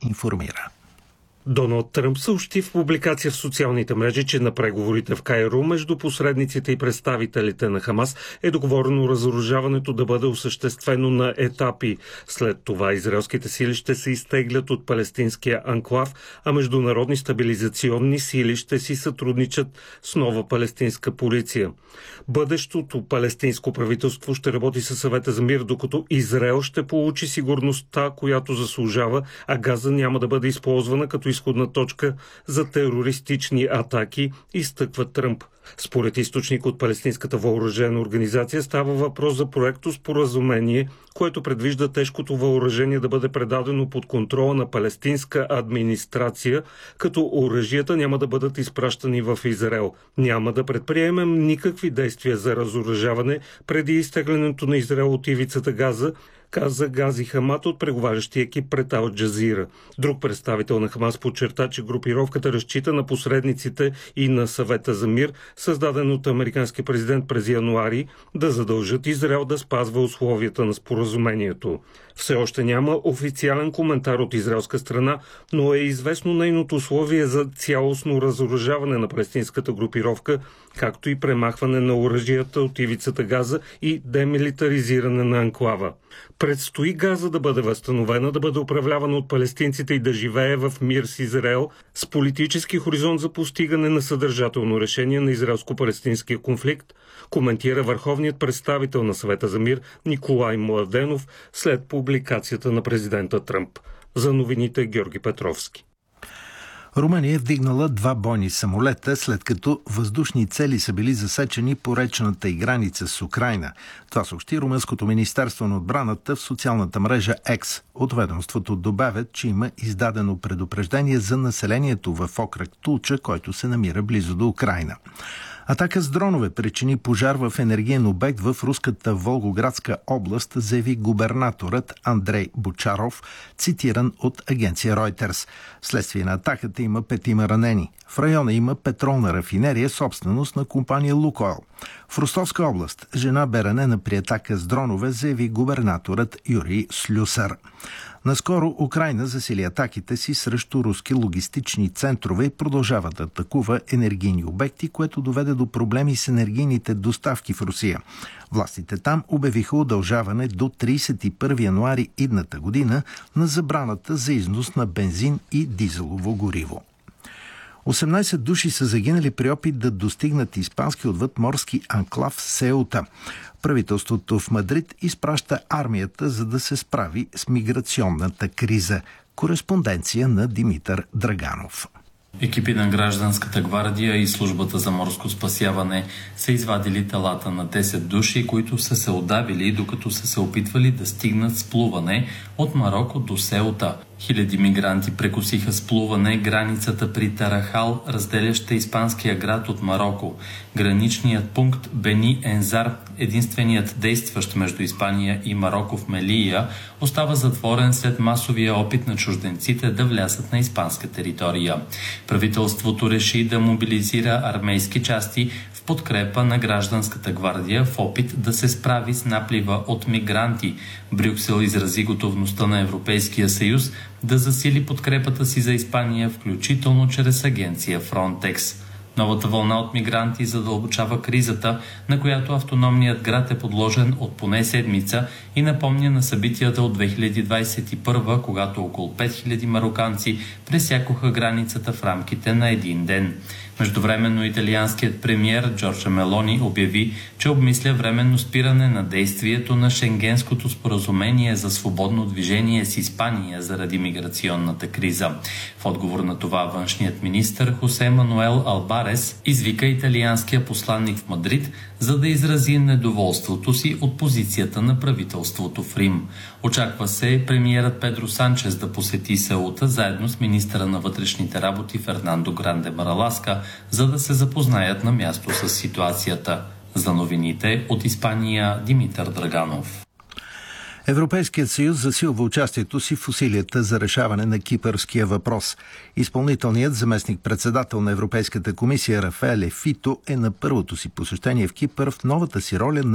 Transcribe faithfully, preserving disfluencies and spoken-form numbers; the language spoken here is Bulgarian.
информира. Доналд Тръмп съобщи в публикация в социалните мрежи, че на преговорите в Кайро между посредниците и представителите на Хамас е договорено разоръжаването да бъде осъществено на етапи. След това израелските сили ще се изтеглят от палестинския анклав, а международни стабилизационни сили ще си сътрудничат с нова палестинска полиция. Бъдещото палестинско правителство ще работи със Съвета за мир, докато Израел ще получи сигурността, която заслужава, а Газа няма да бъде използвана като изходна точка за терористични атаки, изтъква Тръмп. Според източник от палестинската въоръжена организация става въпрос за проекто споразумение, което предвижда тежкото въоръжение да бъде предадено под контрола на палестинска администрация, като оръжията няма да бъдат изпращани в Израел. Няма да предприемем никакви действия за разоръжаване преди изтеглянето на Израел от ивицата Газа, каза Гази Хамат от преговарящия екип пред Ал Джазира. Друг представител на Хамас подчерта, че групировката разчита на посредниците и на Съвета за мир, създаден от американски президент през януари, да задължат Израел да спазва условията на споразумението. Все още няма официален коментар от израелска страна, но е известно нейното условие за цялостно разоръжаване на палестинската групировка, както и премахване на оръжията от ивицата Газа и демилитаризиране на анклава. Предстои Газа да бъде възстановена, да бъде управлявана от палестинците и да живее в мир с Израел, с политически хоризонт за постигане на съдържателно решение на израелско-палестинския конфликт, коментира върховният представител на Съвета за мир Николай Младенов след публикацията на президента Тръмп. За новините Георги Петровски. Румъния е вдигнала два бойни самолета, след като въздушни цели са били засечени по речната й граница с Украйна. Това съобщи Румънското министерство на отбраната в социалната мрежа X. От ведомството добавят, че има издадено предупреждение за населението в окръг Тулча, който се намира близо до Украйна. Атака с дронове причини пожар в енергиен обект в руската Волгоградска област, заяви губернаторът Андрей Бочаров, цитиран от агенция Reuters. Вследствие на атаката има петима ранени. В района има петролна рафинерия, собственост на компания Лукойл. В Ростовска област жена бе ранена при атака с дронове, заяви губернаторът Юрий Слюсар. Наскоро Украйна засили атаките си срещу руски логистични центрове и продължава да атакува енергийни обекти, което доведе до проблеми с енергийните доставки в Русия. Властите там обявиха удължаване до тридесет и първи януари идната година на забраната за износ на бензин и дизелово гориво. осемнадесет души са загинали при опит да достигнат испански отвъдморски анклав Сеута. Правителството в Мадрид изпраща армията, за да се справи с миграционната криза. Кореспонденция на Димитър Драганов. Екипи на гражданската гвардия и службата за морско спасяване са извадили телата на десет души, които са се удавили, докато са се опитвали да стигнат с плуване от Мароко до Сеута. Хиляди мигранти прекусиха с плуване границата при Тарахал, разделяща испанския град от Мароко. Граничният пункт Бени Ензар, единственият действащ между Испания и Мароко в Мелия, остава затворен след масовия опит на чужденците да влязат на испанска територия. Правителството реши да мобилизира армейски части в подкрепа на гражданската гвардия в опит да се справи с наплива от мигранти. Брюксел изрази готовността на Европейския съюз да засили подкрепата си за Испания, включително чрез агенция Frontex. Новата вълна от мигранти задълбочава кризата, на която автономният град е подложен от поне седмица и напомня на събитията от две хиляди двадесет и първа, когато около пет хиляди мароканци пресякоха границата в рамките на един ден. Междувременно италианският премиер Джорджа Мелони обяви, че обмисля временно спиране на действието на Шенгенското споразумение за свободно движение с Испания заради миграционната криза. В отговор на това външният министър Хосе Мануел Албарес извика италианския посланник в Мадрид, за да изрази недоволството си от позицията на правителството в Рим. Очаква се премиерът Педро Санчес да посети Сеута заедно с министъра на вътрешните работи Фернандо Гранде Мараласка, за да се запознаят на място с ситуацията. За новините от Испания Димитър Драганов. Европейският съюз засилва участието си в усилията за решаване на кипърския въпрос. Изпълнителният заместник-председател на Европейската комисия Рафаеле Фито е на първото си посещение в Кипър в новата си роля на